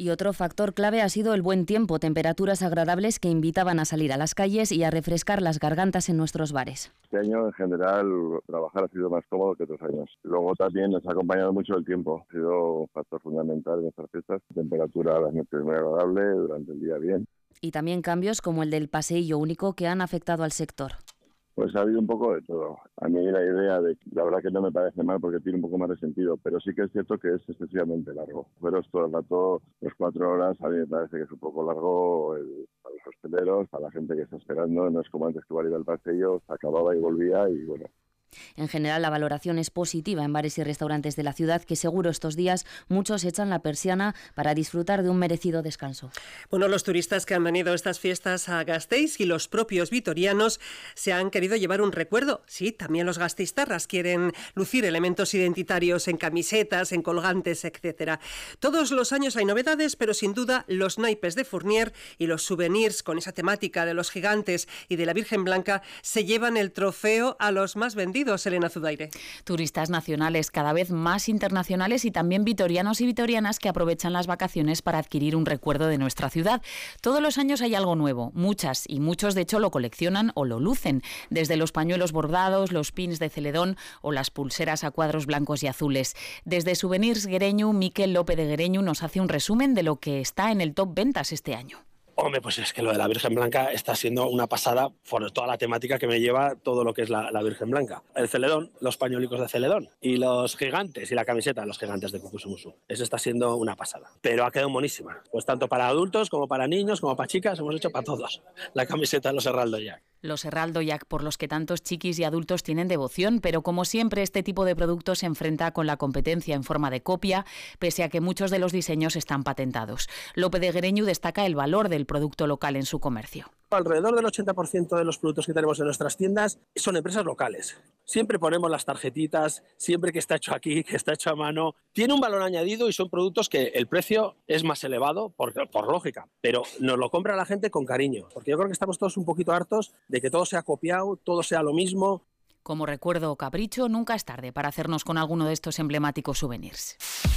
Y otro factor clave ha sido el buen tiempo, temperaturas agradables que invitaban a salir a las calles y a refrescar las gargantas en nuestros bares. Este año, en general, trabajar ha sido más cómodo que otros años. Luego también nos ha acompañado mucho el tiempo. Ha sido un factor fundamental en estas fiestas. Temperatura a las noches muy agradable, durante el día bien. Y también cambios como el del paseillo único que han afectado al sector. Pues ha habido un poco de todo. A mí la idea la verdad que no me parece mal porque tiene un poco más de sentido, pero sí que es cierto que es excesivamente largo. Pero todo el rato, las 4 horas, a mí me parece que es un poco largo para los hosteleros, para la gente que está esperando. No es como antes que valía el pasillo, se acababa y volvía y bueno. En general, la valoración es positiva en bares y restaurantes de la ciudad, que seguro estos días muchos echan la persiana para disfrutar de un merecido descanso. Bueno, los turistas que han venido a estas fiestas a Gasteiz y los propios vitorianos se han querido llevar un recuerdo. Sí, también los gasteiztarras quieren lucir elementos identitarios en camisetas, en colgantes, etcétera. Todos los años hay novedades, pero sin duda los naipes de Fournier y los souvenirs con esa temática de los gigantes y de la Virgen Blanca se llevan el trofeo a los más vendidos. Elena Zudaire. Turistas nacionales, cada vez más internacionales y también vitorianos y vitorianas que aprovechan las vacaciones para adquirir un recuerdo de nuestra ciudad. Todos los años hay algo nuevo, muchas y muchos de hecho lo coleccionan o lo lucen, desde los pañuelos bordados, los pins de Celedón o las pulseras a cuadros blancos y azules. Desde Souvenirs Guereñu, Miquel López de Guereñu nos hace un resumen de lo que está en el top ventas este año. Hombre, pues es que lo de la Virgen Blanca está siendo una pasada por toda la temática que me lleva todo lo que es la Virgen Blanca. El Celedón, los pañuelicos de Celedón y los gigantes y la camiseta de los gigantes de Kukusumusu. Eso está siendo una pasada. Pero ha quedado monísima. Pues tanto para adultos como para niños, como para chicas, hemos hecho para todos la camiseta de los Heraldo Jack. Los Heraldo Jack por los que tantos chiquis y adultos tienen devoción, pero como siempre este tipo de productos se enfrenta con la competencia en forma de copia, pese a que muchos de los diseños están patentados. López de Guereñu destaca el valor del producto local en su comercio. Alrededor del 80% de los productos que tenemos en nuestras tiendas son empresas locales. Siempre ponemos las tarjetitas, siempre que está hecho aquí, que está hecho a mano. Tiene un valor añadido y son productos que el precio es más elevado por lógica, pero nos lo compra la gente con cariño, porque yo creo que estamos todos un poquito hartos de que todo sea copiado, todo sea lo mismo. Como recuerdo o capricho, nunca es tarde para hacernos con alguno de estos emblemáticos souvenirs.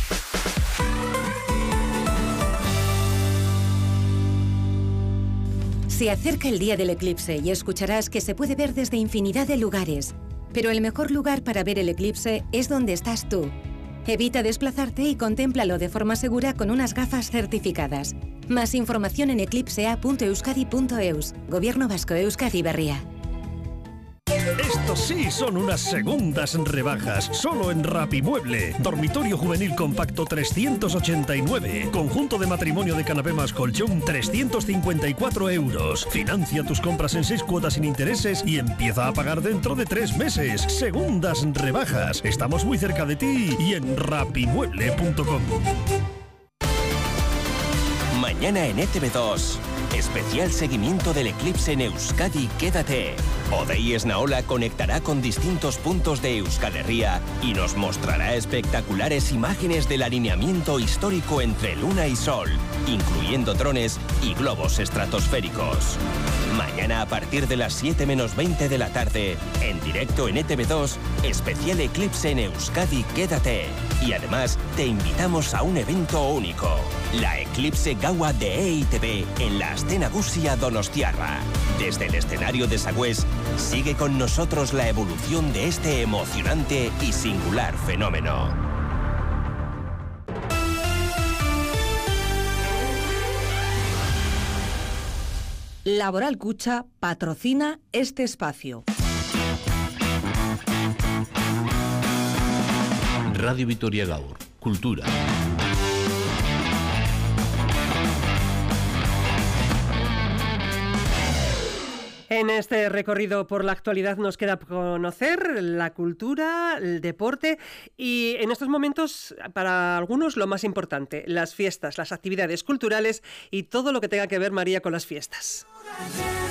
Se acerca el día del eclipse y escucharás que se puede ver desde infinidad de lugares. Pero el mejor lugar para ver el eclipse es donde estás tú. Evita desplazarte y contémplalo de forma segura con unas gafas certificadas. Más información en eclipsea.euskadi.eus. Gobierno Vasco, Euskadi Berria. Estos sí son unas segundas rebajas, solo en Rapimueble. Dormitorio juvenil compacto 389. Conjunto de matrimonio de canapé más colchón 354 euros. Financia tus compras en 6 cuotas sin intereses y empieza a pagar dentro de 3 meses. Segundas rebajas. Estamos muy cerca de ti y en rapimueble.com. Mañana en ETV2, especial seguimiento del eclipse en Euskadi, quédate. Odei Esnaola conectará con distintos puntos de Euskal Herria y nos mostrará espectaculares imágenes del alineamiento histórico entre Luna y Sol, incluyendo drones y globos estratosféricos. Mañana a partir de las 7 menos 20 de la tarde, en directo en ETV2, especial eclipse en Euskadi, quédate. Y además te invitamos a un evento único, la Eclipse Gaua de EITB en la Aste Nagusia Donostiarra. Desde el escenario de Sagüés, sigue con nosotros la evolución de este emocionante y singular fenómeno. Laboral Cucha patrocina este espacio. Radio Vitoria Gaur, Cultura. En este recorrido por la actualidad nos queda conocer la cultura, el deporte y en estos momentos, para algunos, lo más importante, las fiestas, las actividades culturales y todo lo que tenga que ver, María, con las fiestas.